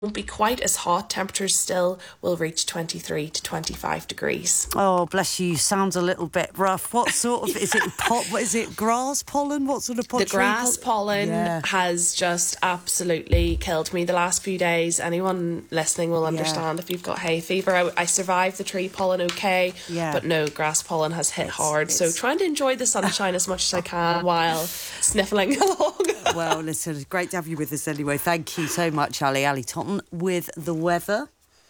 won't be quite as hot. Temperatures still will reach 23 to 25 degrees. Oh, bless you. Sounds a little bit rough. What sort of, is it what is it, grass pollen? What sort of The grass pollen has just absolutely killed me the last few days. Anyone listening will understand if you've got hay fever. I survived the tree pollen okay, but no, grass pollen has hit hard. So trying to enjoy the sunshine as much as I can while sniffling along. Well, listen, great to have you with us anyway. Thank you so much, Ali. Ali Totten with the weather.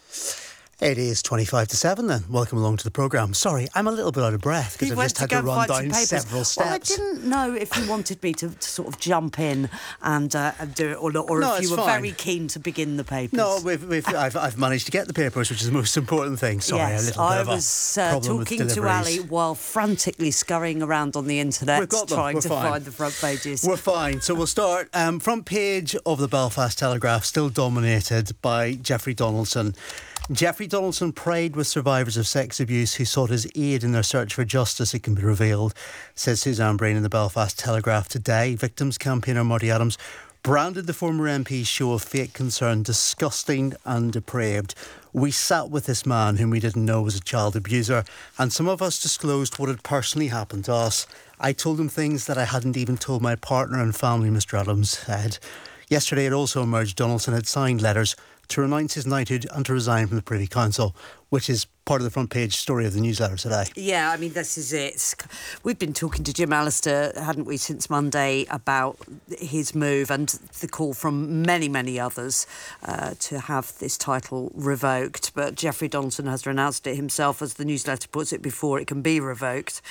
It is 25 to 7 then. Welcome along to the programme. Sorry, I'm a little bit out of breath because I've just had to run down several steps. Well, I didn't know if you wanted me to sort of jump in and do it or No, if you were fine. very keen to begin the papers. No, I've managed to get the papers, which is the most important thing. Sorry, yes, a little bit I of was a problem with talking to Ali while frantically scurrying around on the internet trying to find the front pages. We're fine. So we'll start. Front page of the Belfast Telegraph, still dominated by Jeffrey Donaldson. Jeffrey Donaldson prayed with survivors of sex abuse who sought his aid in their search for justice, it can be revealed, says Suzanne Brain in the Belfast Telegraph today. Victims campaigner Marty Adams branded the former MP's show of fake concern disgusting and depraved. We sat with this man whom we didn't know was a child abuser, and some of us disclosed what had personally happened to us. I told him things that I hadn't even told my partner and family, Mr Adams said. Yesterday it also emerged Donaldson had signed letters to renounce his knighthood and to resign from the Privy Council, which is part of the front page story of the newsletter today. Yeah, I mean, this is it. We've been talking to Jim Allister, hadn't we, since Monday about his move and the call from many, many others to have this title revoked. But Jeffrey Donaldson has renounced it himself, as the newsletter puts it, before it can be revoked.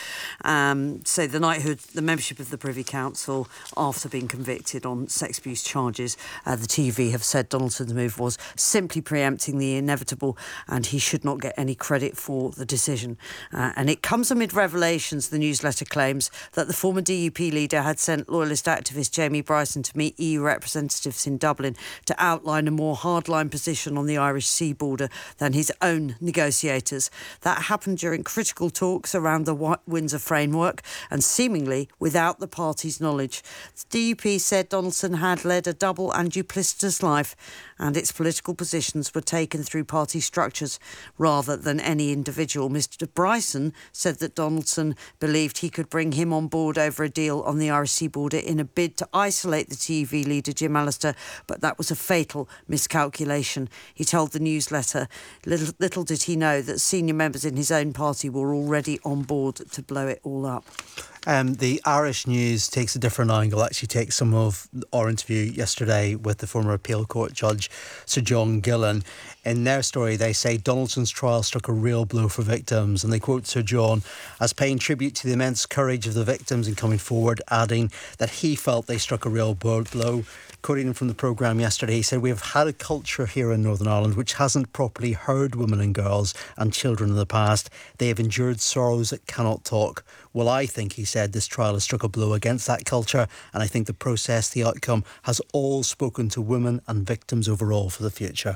So the knighthood, the membership of the Privy Council, after being convicted on sex abuse charges, the TV have said Donaldson's move was simply preempting the inevitable and he should not get any credit for the decision. And it comes amid revelations, the newsletter claims, that the former DUP leader had sent loyalist activist Jamie Bryson to meet EU representatives in Dublin to outline a more hardline position on the Irish sea border than his own negotiators. That happened during critical talks around the Windsor framework and seemingly without the party's knowledge. The DUP said Donaldson had led a double and duplicitous life and its political positions were taken through party structures rather than any individual. Mr Bryson said that Donaldson believed he could bring him on board over a deal on the Irish sea border in a bid to isolate the TV leader Jim Allister, but that was a fatal miscalculation. He told the newsletter, little did he know that senior members in his own party were already on board to blow it all up. The Irish News takes a different angle, actually takes some of our interview yesterday with the former appeal court judge, Sir John Gillan. In their story, they say Donaldson's trial struck a real blow for victims, and they quote Sir John as paying tribute to the immense courage of the victims in coming forward, adding that he felt they struck a real blow. Quoting him from the programme yesterday, he said, "We have had a culture here in Northern Ireland which hasn't properly heard women and girls and children in the past. They have endured sorrows that cannot talk. Well, I think," he said, "this trial has struck a blow against that culture, and I think the process, the outcome, has all spoken to women and victims overall for the future."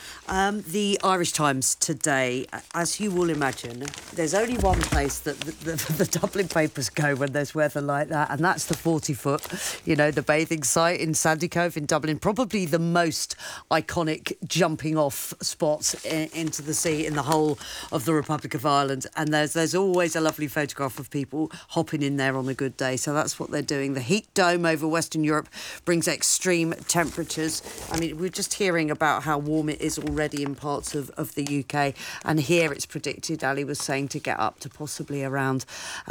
The Irish Times today, as you will imagine, there's only one place that the Dublin papers go when there's weather like that, and that's the 40-foot, the bathing site in Sandy Cove in Dublin, probably the most iconic jumping off spot into the sea in the whole of the Republic of Ireland. And there's always a lovely photograph of people hopping in there on a good day. So that's what they're doing. The heat dome over Western Europe brings extreme temperatures. I mean, we're just hearing about how warm it is already in parts of the UK, and here it's predicted, Ali was saying, to get up to possibly around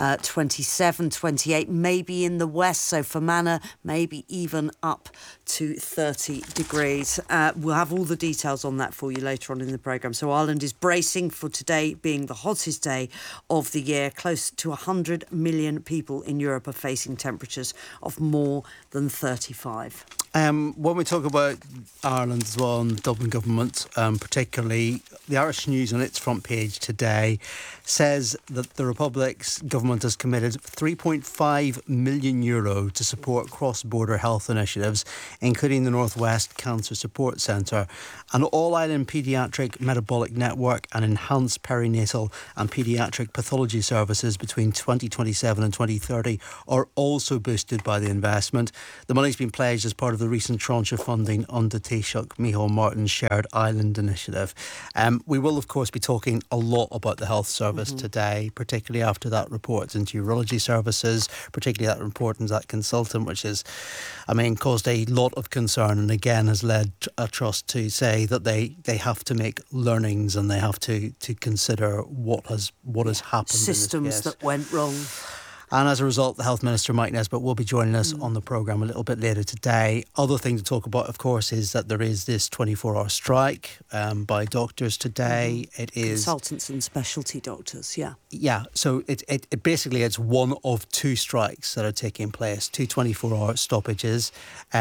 27, 28, maybe in the west, so Fermanagh maybe even up to 30 degrees. We'll have all the details on that for you later on in the programme. So Ireland is bracing for today being the hottest day of the year. Close to 100 million people in Europe are facing temperatures of more than 35. When we talk about Ireland as well and the Dublin government, particularly the Irish News on its front page today says that the Republic's government has committed €3.5 million to support cross-border health initiatives, including the Northwest Cancer Support Centre, an all-island paediatric metabolic network and enhanced perinatal and paediatric pathology services between 2027 and 2030 are also boosted by the investment. The money's been pledged as part of the recent tranche of funding under Taoiseach Micheál Martin's Shared Island initiative. We will, of course, be talking a lot about the health service today, particularly after that report into urology services, particularly that report into that consultant, which is, caused a lot of concern and again has led a trust to say that they have to make learnings and they have to consider what has happened. Systems that went wrong. And as a result, the Health Minister, Mike Nesbitt, will be joining us on the programme a little bit later today. Other thing to talk about, of course, is that there is this 24-hour strike by doctors today. It is consultants and specialty doctors, yeah. Yeah, so it basically it's one of two strikes that are taking place, two 24-hour stoppages.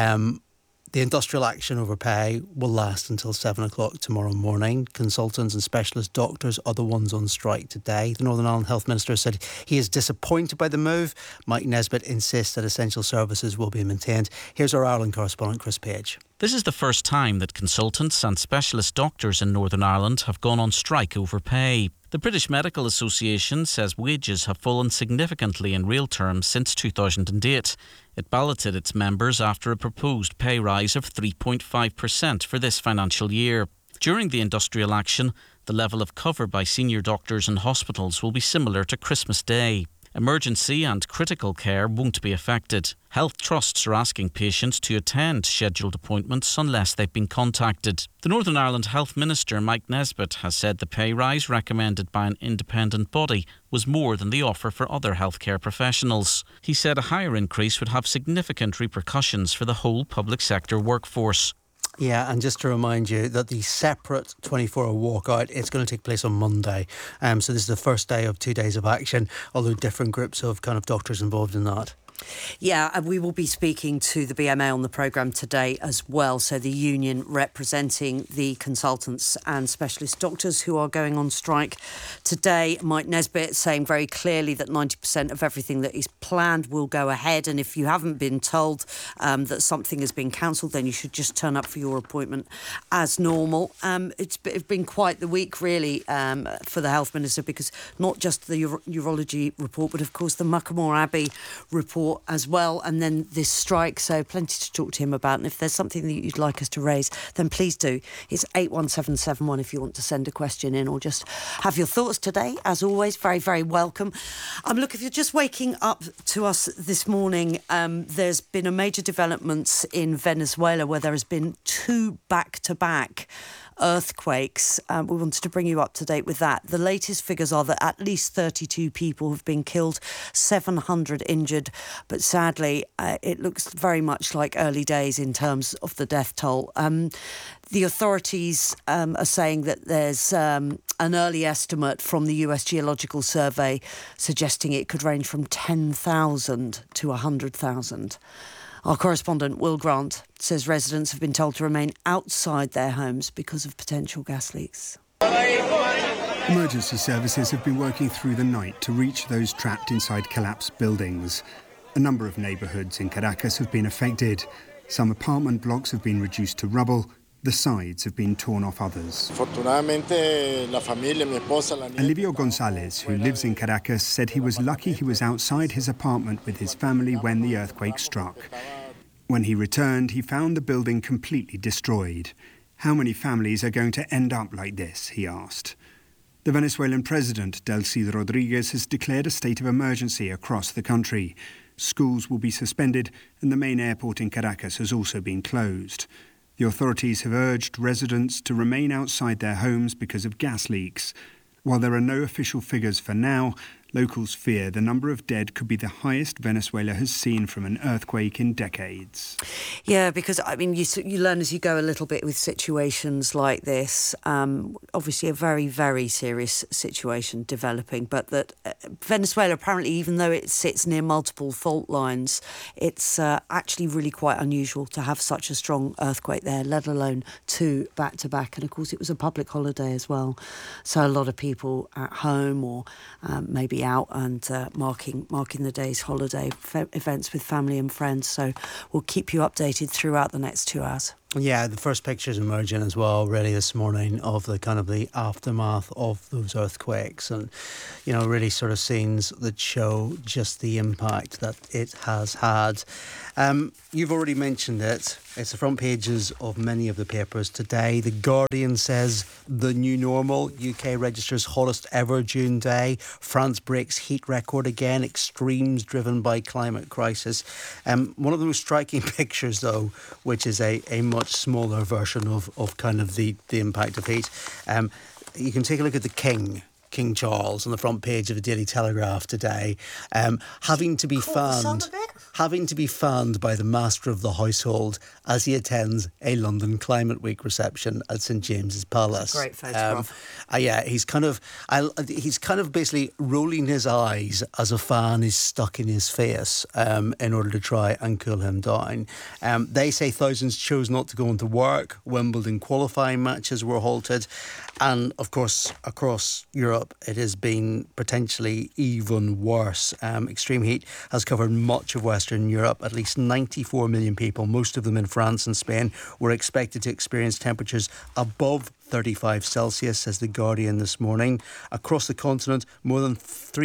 The industrial action over pay will last until 7 o'clock tomorrow morning. Consultants and specialist doctors are the ones on strike today. The Northern Ireland Health Minister said he is disappointed by the move. Mike Nesbitt insists that essential services will be maintained. Here's our Ireland correspondent, Chris Page. This is the first time that consultants and specialist doctors in Northern Ireland have gone on strike over pay. The British Medical Association says wages have fallen significantly in real terms since 2008. It balloted its members after a proposed pay rise of 3.5% for this financial year. During the industrial action, the level of cover by senior doctors in hospitals will be similar to Christmas Day. Emergency and critical care won't be affected. Health trusts are asking patients to attend scheduled appointments unless they've been contacted. The Northern Ireland Health Minister, Mike Nesbitt, has said the pay rise recommended by an independent body was more than the offer for other healthcare professionals. He said a higher increase would have significant repercussions for the whole public sector workforce. Yeah, and just to remind you that the separate 24-hour walkout, it's going to take place on Monday. So this is the first day of 2 days of action, although different groups of kind of doctors involved in that. Yeah, and we will be speaking to the BMA on the programme today as well. So the union representing the consultants and specialist doctors who are going on strike today. Mike Nesbitt saying very clearly that 90% of everything that is planned will go ahead. And if you haven't been told that something has been cancelled, then you should just turn up for your appointment as normal. It's been quite the week, really, for the Health Minister, because not just the urology report, but of course the Muckamore Abbey report as well, and then this strike, so plenty to talk to him about. And if there's something that you'd like us to raise, then please do. It's 81771 if you want to send a question in or just have your thoughts today. As always, very, very welcome. Look, if you're just waking up to us this morning, there's been a major development in Venezuela where there has been 2 back-to-back earthquakes. We wanted to bring you up to date with that. The latest figures are that at least 32 people have been killed, 700 injured, but sadly it looks very much like early days in terms of the death toll. The authorities are saying that there's an early estimate from the US Geological Survey suggesting it could range from 10,000 to 100,000. Our correspondent, Will Grant, says residents have been told to remain outside their homes because of potential gas leaks. Emergency services have been working through the night to reach those trapped inside collapsed buildings. A number of neighbourhoods in Caracas have been affected. Some apartment blocks have been reduced to rubble. The sides have been torn off others. Olivio Gonzalez, who lives in Caracas, said he was lucky he was outside his apartment with his family when the earthquake struck. When he returned, he found the building completely destroyed. How many families are going to end up like this, he asked. The Venezuelan president, Delcy Rodriguez, has declared a state of emergency across the country. Schools will be suspended and the main airport in Caracas has also been closed. The authorities have urged residents to remain outside their homes because of gas leaks. While there are no official figures for now, Locals fear the number of dead could be the highest Venezuela has seen from an earthquake in decades. Yeah, because, I mean, you learn as you go a little bit with situations like this. Obviously a very, very serious situation developing, but that Venezuela, apparently, even though it sits near multiple fault lines, it's actually really quite unusual to have such a strong earthquake there, let alone two back-to-back. And, of course, it was a public holiday as well. So a lot of people at home or maybe out and marking the day's holiday events with family and friends. So we'll keep you updated throughout the next 2 hours. Yeah, the first pictures emerging as well already this morning of the kind of the aftermath of those earthquakes, and really sort of scenes that show just the impact that it has had. You've already mentioned it. It's the front pages of many of the papers today. The Guardian says the new normal. UK registers hottest ever June day. France breaks heat record again. Extremes driven by climate crisis. One of the most striking pictures, though, which is a much smaller version of kind of the impact of heat. You can take a look at the King Charles, on the front page of the Daily Telegraph today, having to be fanned by the master of the household as he attends a London Climate Week reception at St James's Palace. Great photograph. Yeah, he's kind of basically rolling his eyes as a fan is stuck in his face in order to try and cool him down. They say thousands chose not to go into work. Wimbledon qualifying matches were halted. And, of course, across Europe, it has been potentially even worse. Extreme heat has covered much of Western Europe. At least 94 million people, most of them in France and Spain, were expected to experience temperatures above 35 Celsius, says The Guardian this morning. Across the continent, more than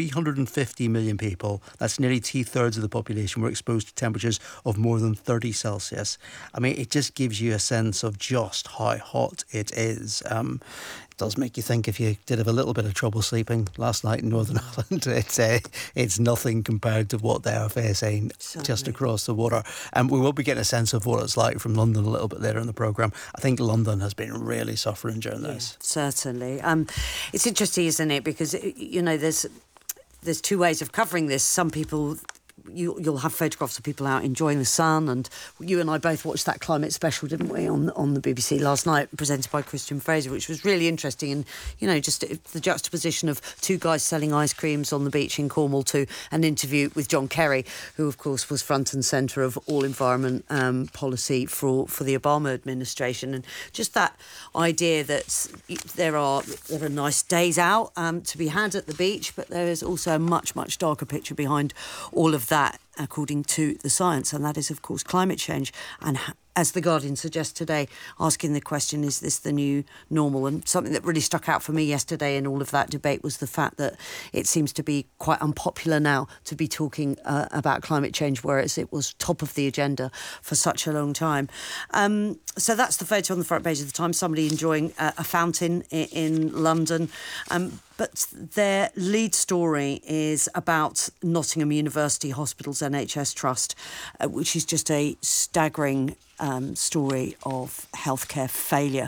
350 million people, that's nearly 2/3 of the population, were exposed to temperatures of more than 30 Celsius. I mean, it just gives you a sense of just how hot it is. It does make you think, if you did have a little bit of trouble sleeping last night in Northern Ireland, it's nothing compared to what they are facing just across the water. And we will be getting a sense of what it's like from London a little bit later in the programme. I think London has been really suffering during this. Certainly. It's interesting, isn't it? Because, there's two ways of covering this. Some people... You'll have photographs of people out enjoying the sun, and you and I both watched that climate special, didn't we, on the BBC last night, presented by Christian Fraser, which was really interesting. And just the juxtaposition of two guys selling ice creams on the beach in Cornwall to an interview with John Kerry, who of course was front and centre of all environment policy for the Obama administration, and just that idea that there are nice days out to be had at the beach, but there is also a much, much darker picture behind all of that, according to the science, and that is, of course, climate change. And as The Guardian suggests today, asking the question, is this the new normal? And something that really stuck out for me yesterday in all of that debate was the fact that it seems to be quite unpopular now to be talking about climate change, whereas it was top of the agenda for such a long time. So that's the photo on the front page of the Times, somebody enjoying a fountain in London. But their lead story is about Nottingham University Hospital's NHS Trust, which is just a staggering story of healthcare failure.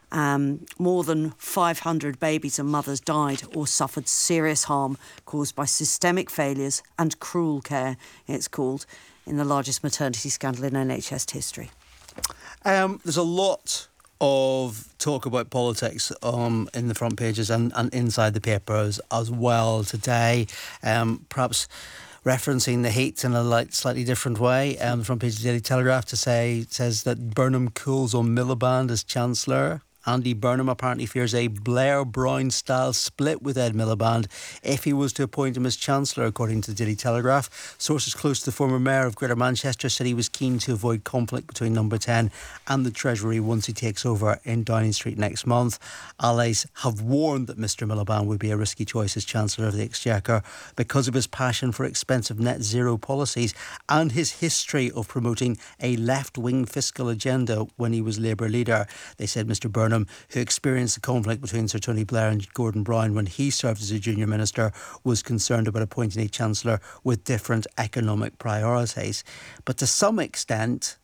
More than 500 babies and mothers died or suffered serious harm caused by systemic failures and cruel care, it's called, in the largest maternity scandal in NHS history. There's a lot of talk about politics in the front pages and inside the papers as well today. Perhaps referencing the heat in a slightly different way. The front page of the Daily Telegraph says that Burnham cools on Miliband as Chancellor. Andy Burnham apparently fears a Blair-Brown-style split with Ed Miliband if he was to appoint him as Chancellor, according to the Daily Telegraph. Sources close to the former Mayor of Greater Manchester said he was keen to avoid conflict between Number 10 and the Treasury once he takes over in Downing Street next month. Allies have warned that Mr Miliband would be a risky choice as Chancellor of the Exchequer because of his passion for expensive net zero policies and his history of promoting a left-wing fiscal agenda when he was Labour leader. They said Mr Burnham, who experienced the conflict between Sir Tony Blair and Gordon Brown when he served as a junior minister, was concerned about appointing a Chancellor with different economic priorities. But to some extent,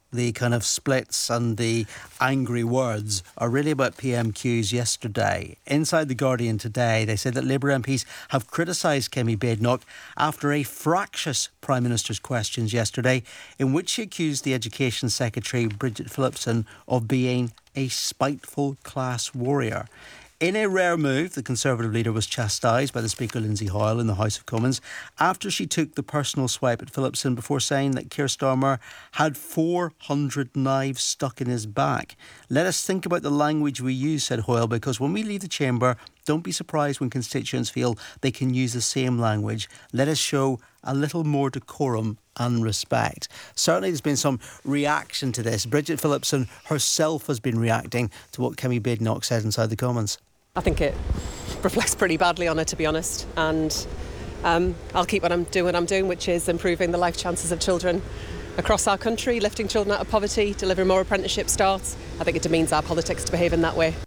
the kind of splits and the angry words are really about PMQs yesterday. Inside The Guardian today, they said that Labour MPs have criticised Kemi Badenoch after a fractious Prime Minister's questions yesterday, in which she accused the Education Secretary, Bridget Phillipson, of being a spiteful class warrior. In a rare move, the Conservative leader was chastised by the Speaker Lindsay Hoyle in the House of Commons after she took the personal swipe at Phillipson before saying that Keir Starmer had 400 knives stuck in his back. Let us think about the language we use, said Hoyle, because when we leave the chamber, don't be surprised when constituents feel they can use the same language. Let us show a little more decorum and respect. Certainly there's been some reaction to this. Bridget Phillipson herself has been reacting to what Kemi Badenoch said inside the Commons. I think it reflects pretty badly on her, to be honest, and I'll keep what I'm doing, which is improving the life chances of children across our country, lifting children out of poverty, delivering more apprenticeship starts. I think it demeans our politics to behave in that way.